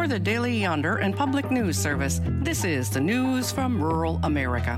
For the Daily Yonder and Public News Service, this is the news from rural America.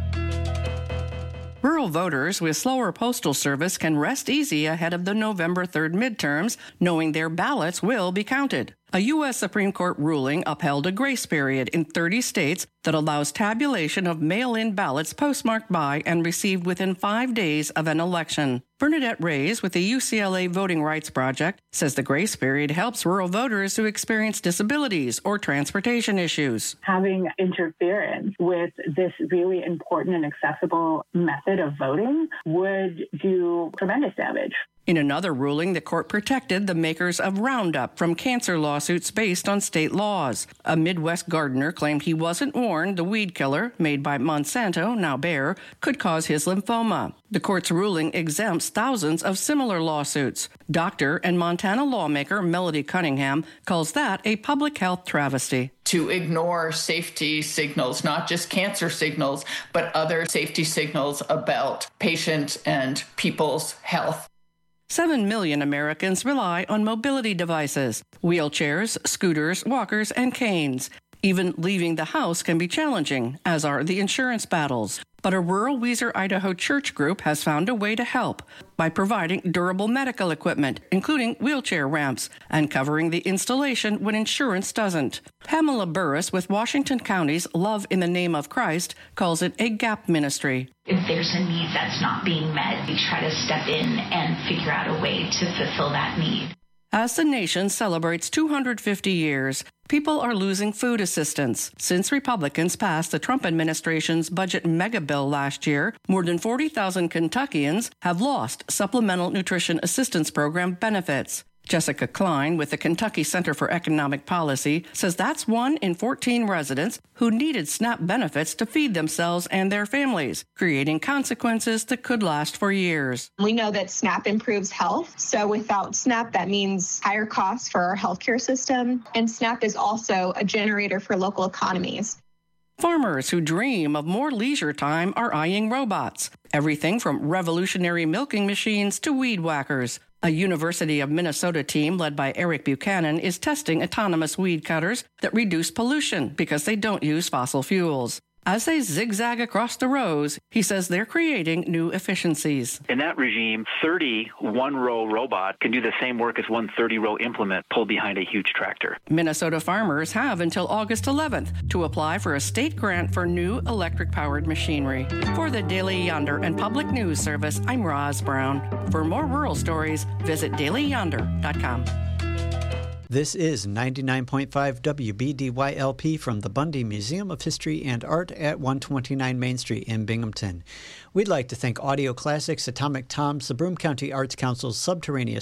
Rural voters with slower postal service can rest easy ahead of the November 3rd midterms, knowing their ballots will be counted. A U.S. Supreme Court ruling upheld a grace period in 30 states that allows tabulation of mail-in ballots postmarked by and received within 5 days of an election. Bernadette Reyes with the UCLA Voting Rights Project says the grace period helps rural voters who experience disabilities or transportation issues. Having interference with this really important and accessible method of voting would do tremendous damage. In another ruling, the court protected the makers of Roundup from cancer lawsuits based on state laws. A Midwest gardener claimed he wasn't warned the weed killer, made by Monsanto, now Bayer, could cause his lymphoma. The court's ruling exempts thousands of similar lawsuits. Doctor and Montana lawmaker Melody Cunningham calls that a public health travesty. To ignore safety signals, not just cancer signals, but other safety signals about patient and people's health. 7 million Americans rely on mobility devices, wheelchairs, scooters, walkers, and canes. Even leaving the house can be challenging, as are the insurance battles. But a rural Weiser, Idaho church group has found a way to help by providing durable medical equipment, including wheelchair ramps, and covering the installation when insurance doesn't. Pamela Burris with Washington County's Love in the Name of Christ calls it a gap ministry. If there's a need that's not being met, we try to step in and figure out a way to fulfill that need. As the nation celebrates 250 years, people are losing food assistance. Since Republicans passed the Trump administration's budget mega bill last year, more than 40,000 Kentuckians have lost Supplemental Nutrition Assistance Program benefits. Jessica Klein with the Kentucky Center for Economic Policy says that's 1 in 14 residents who needed SNAP benefits to feed themselves and their families, creating consequences that could last for years. We know that SNAP improves health. So without SNAP, that means higher costs for our healthcare system. And SNAP is also a generator for local economies. Farmers who dream of more leisure time are eyeing robots. Everything from revolutionary milking machines to weed whackers. A University of Minnesota team led by Eric Buchanan is testing autonomous weed cutters that reduce pollution because they don't use fossil fuels. As they zigzag across the rows, he says they're creating new efficiencies. In that regime, 30 one-row robot can do the same work as one 30-row implement pulled behind a huge tractor. Minnesota farmers have until August 11th to apply for a state grant for new electric-powered machinery. For the Daily Yonder and Public News Service, I'm Roz Brown. For more rural stories, visit dailyyonder.com. This is 99.5 WBDYLP from the Bundy Museum of History and Art at 129 Main Street in Binghamton. We'd like to thank Audio Classics, Atomic Tom's, the Broome County Arts Council's Subterraneous